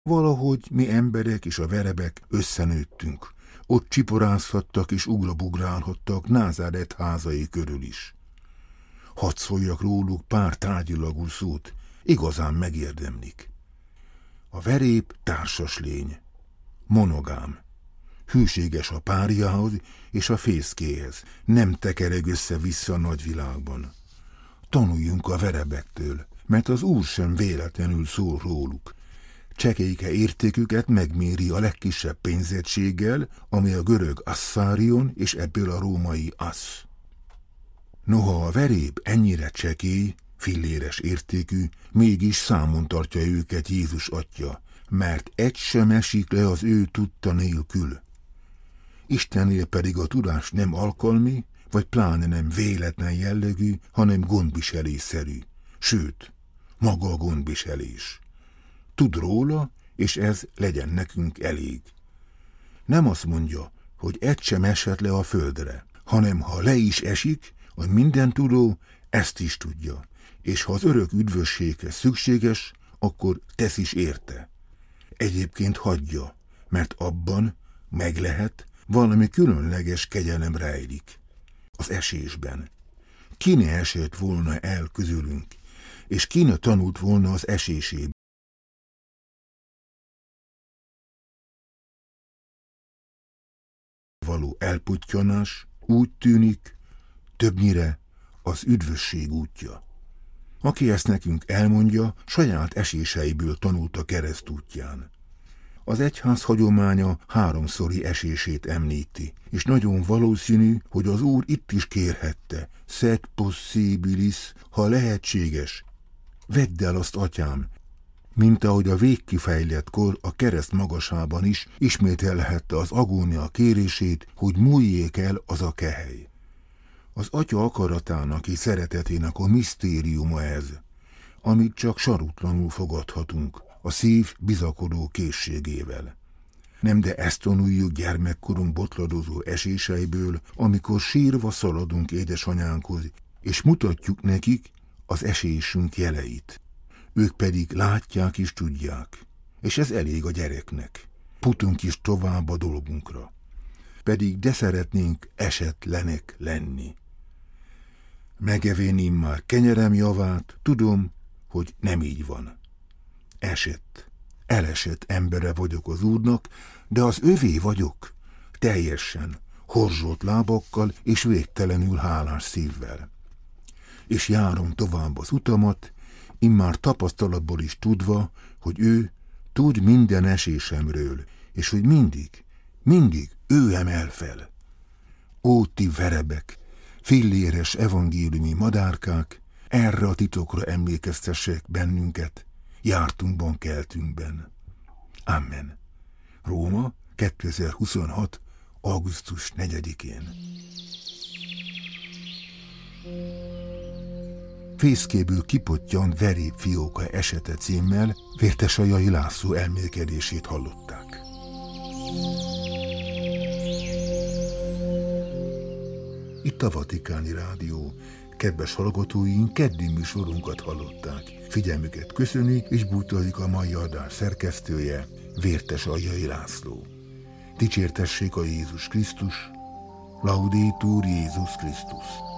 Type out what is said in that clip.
Valahogy mi emberek és a verebek összenőttünk. Ott csiporázhattak és ugrabugrálhattak Názáret házai körül is. Hadd szóljak róluk pár tárgyilagú szót, igazán megérdemlik. A verép társas lény, monogám, hűséges a párjához és a fészkéhez, nem tekereg össze-vissza a nagyvilágban. Tanuljunk a verebektől, mert az Úr sem véletlenül szól róluk. Csekélyke értéküket megméri a legkisebb pénzegységgel, ami a görög asszárion és ebből a római assz. Noha a verép ennyire csekély, filléres értékű, mégis számon tartja őket Jézus atya, mert egy sem esik le az ő tudta nélkül. Istennél pedig a tudás nem alkalmi, vagy pláne nem véletlen jellegű, hanem gondviselésszerű. Sőt, maga a gondviselés. Tud róla, és ez legyen nekünk elég. Nem azt mondja, hogy egy sem esett le a földre, hanem ha le is esik, a mindentudó ezt is tudja, és ha az örök üdvösséghez szükséges, akkor tesz is érte. Egyébként hagyja, mert abban meg lehet, valami különleges kegyelem rejlik. Az esésben. Ki ne esett volna el közülünk, és ki ne tanult volna az esésében. Való elputtyanás úgy tűnik, többnyire az üdvösség útja. Aki ezt nekünk elmondja, saját eséseiből tanult a keresztútján. Az egyház hagyománya háromszori esését említi, és nagyon valószínű, hogy az Úr itt is kérhette, sed possibilis, ha lehetséges. Vedd el azt, atyám, mint ahogy a végkifejlettkor a kereszt magasában is ismételhette az agónia kérését, hogy múljék el az a kehely. Az atya akaratának és szeretetének a misztériuma ez, amit csak sarutlanul fogadhatunk, a szív bizakodó készségével. Nem de ezt tanuljuk gyermekkorunk botladozó eséseiből, amikor sírva szaladunk édesanyánkhoz, és mutatjuk nekik az esésünk jeleit. Ők pedig látják és tudják, és ez elég a gyereknek. Putunk is tovább a dolgunkra. Pedig de szeretnénk esetlenek lenni. Megevén immár kenyerem javát, tudom, hogy nem így van. Elesett embere vagyok az Úrnak, de az övé vagyok, teljesen, horzsolt lábakkal és végtelenül hálás szívvel. És járom tovább az utamat, immár tapasztalatból is tudva, hogy ő tud minden esésemről, és hogy mindig ő emel fel. Ó, ti verebek, filléres evangéliumi madárkák, erre a titokra emlékeztessék bennünket, jártunkban, keltünkben. Amen. Róma, 2026. augusztus 4-én. Fészkéből kipottyant verép fióka esete címmel Vértesajai László elmélkedését hallották. Itt a Vatikáni Rádió. Kedves hallgatóink, keddi műsorunkat hallották. Figyelmüket köszöni és bútorjuk a mai adás szerkesztője, Vértesajai László. Dicsértessék a Jézus Krisztus, Laudetur Jézus Krisztus.